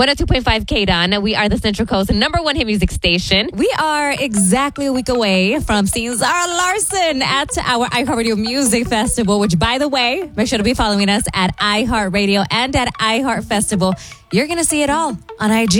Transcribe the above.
102.5 KDON. We are the Central Coast #1 hit music station. We are exactly a week away from seeing Zara Larsson at our iHeartRadio Music Festival, which, by the way, make sure to be following us at iHeartRadio and at iHeart Festival. You're going to see it all on IG.